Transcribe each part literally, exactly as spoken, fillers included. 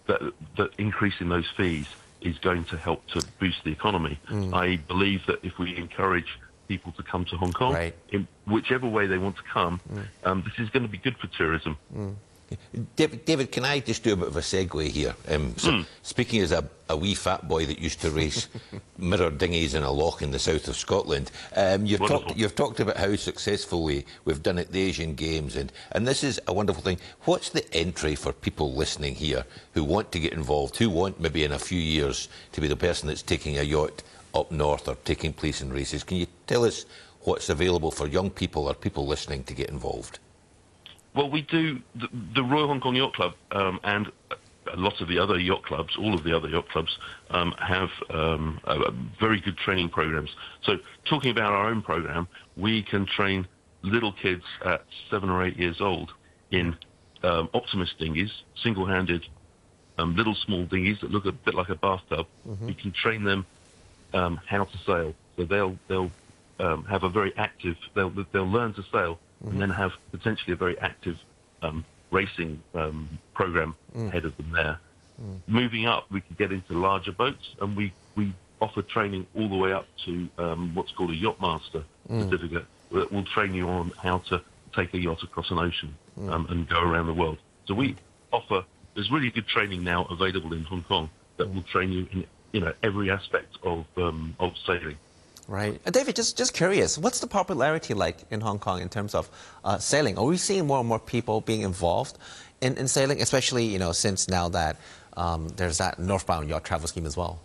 that, that increasing those fees is going to help to boost the economy. Mm. I believe that if we encourage people to come to Hong Kong, right. in whichever way they want to come, mm. um, this is going to be good for tourism. Mm. David, David, can I just do a bit of a segue here? Um, so mm. Speaking as a, a wee fat boy that used to race mirror dinghies in a loch in the south of Scotland, um, you've, talked, you've talked about how successfully we've done at the Asian Games, and, and this is a wonderful thing. What's the entry for people listening here who want to get involved, who want maybe in a few years to be the person that's taking a yacht up north or taking place in races? Can you tell us what's available for young people or people listening to get involved? Well, we do, the, the Royal Hong Kong Yacht Club um, and a lot of the other yacht clubs, all of the other yacht clubs, um, have um, uh, very good training programs. So talking about our own program, we can train little kids at seven or eight years old in um, Optimus dinghies, single-handed um, little small dinghies that look a bit like a bathtub. Mm-hmm. We can train them um, how to sail. So they'll, they'll um, have a very active, they'll, they'll learn to sail. Mm-hmm. And then have potentially a very active um, racing um, program mm. ahead of them there. Mm. Moving up, we can get into larger boats, and we, we offer training all the way up to um, what's called a Yacht Master mm. certificate that will train you on how to take a yacht across an ocean mm. um, and go around the world. So we offer, there's really good training now available in Hong Kong that mm. will train you in you know, every aspect of, um, of sailing. Right. Uh, David, just, just curious, what's the popularity like in Hong Kong in terms of uh, sailing? Are we seeing more and more people being involved in, in sailing, especially, you know, since now that um, there's that northbound yacht travel scheme as well?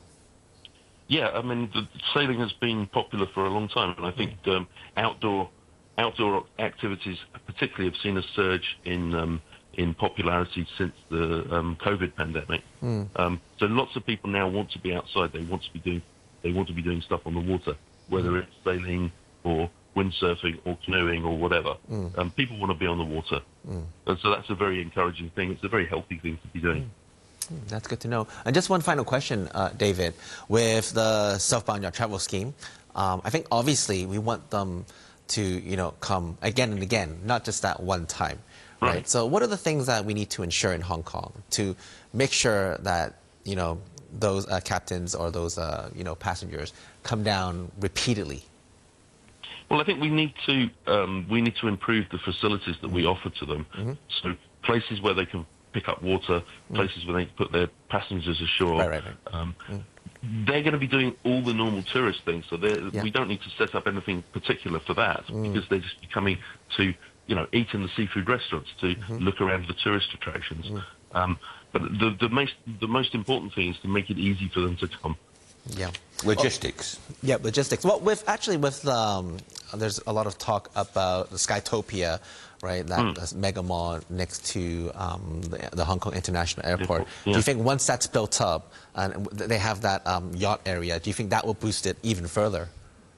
Yeah, I mean, the, sailing has been popular for a long time, and I think mm. um, outdoor outdoor activities particularly have seen a surge in um, in popularity since the um, COVID pandemic. Mm. Um, so lots of people now want to be outside. They want to be doing they want to be doing stuff on the water, whether it's sailing or windsurfing or canoeing or whatever. Mm. Um, people want to be on the water. Mm. And so that's a very encouraging thing. It's a very healthy thing to be doing. Mm. That's good to know. And just one final question, uh, David. With the Southbound Yacht Travel Scheme, um, I think obviously we want them to, you know, come again and again, not just that one time, right? right? So what are the things that we need to ensure in Hong Kong to make sure that, you know, those uh, captains or those, uh, you know, passengers come down repeatedly? Well, I think we need to um, we need to improve the facilities that we offer to them. Mm-hmm. So places where they can pick up water, places mm. where they can put their passengers ashore. Right, right, right. Um, mm. They're going to be doing all the normal tourist things, so yeah. we don't need to set up anything particular for that mm. because they're just coming to, you know, eat in the seafood restaurants, to mm-hmm. look around the tourist attractions. Mm. Um, but the, the, most, the most important thing is to make it easy for them to come. Yeah. Logistics. Oh, yeah, logistics. Well, with actually with um, there's a lot of talk about the Skytopia, right? That mm. mega mall next to um, the, the Hong Kong International Airport. Yeah. Do you think once that's built up and they have that um, yacht area, do you think that will boost it even further?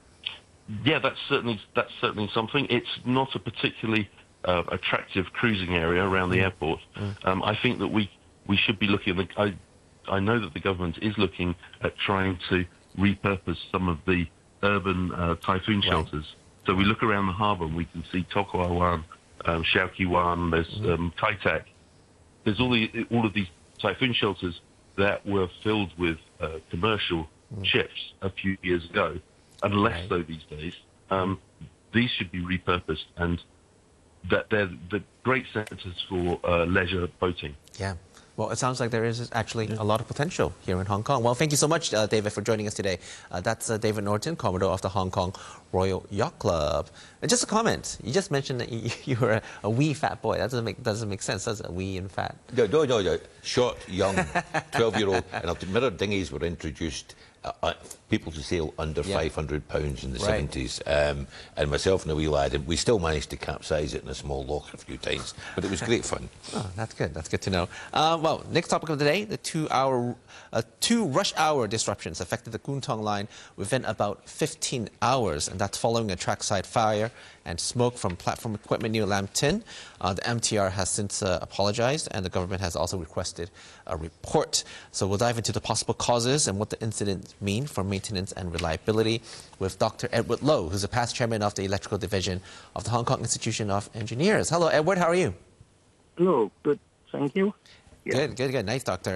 Yeah, that's certainly that's certainly something. It's not a particularly uh, attractive cruising area around the mm. airport. Mm. Um, I think that we we should be looking at the. I, I know that the government is looking at trying to repurpose some of the urban uh, typhoon shelters. Right. So we look around the harbour and we can see Tok Wai Wan, um, Shau Ki Wan, there's mm-hmm. um, Kai Tak. There's all, the, all of these typhoon shelters that were filled with uh, commercial mm. ships a few years ago, and less right. so these days. Um, these should be repurposed, and that they're the great centres for uh, leisure boating. Yeah. Well, it sounds like there is actually a lot of potential here in Hong Kong. Well, thank you so much, uh, David, for joining us today. Uh, that's uh, David Norton, Commodore of the Hong Kong Royal Yacht Club. And just a comment. You just mentioned that you, you were a, a wee fat boy. That doesn't make doesn't make sense, does it? Wee and fat. No, no, no, no. Short, young, twelve-year-old. And mirror dinghies were introduced. Uh, uh, people to sail under yeah. five hundred pounds in the right. seventies. Um, and myself and a wee lad, and we still managed to capsize it in a small loch a few times. But it was great fun. Oh, that's good. That's good to know. Uh, well, next topic of the day, the two-hour, uh, two rush-hour disruptions affected the Kwun Tong line within about fifteen hours, and that's following a trackside fire and smoke from platform equipment near Lam Tin. Uh, the M T R has since uh, apologized, and the government has also requested a report. So we'll dive into the possible causes and what the incident mean for maintenance and reliability with Doctor Edward Loh, who's a past chairman of the electrical division of the Hong Kong Institution of Engineers. Hello, Edward. How are you? Hello. Good. Thank you. Yeah. Good, good, good. Nice, Doctor.